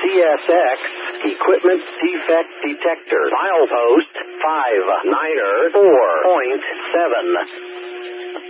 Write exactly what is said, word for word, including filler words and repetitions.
S X Equipment Defect Detector. Milepost five niner four point seven.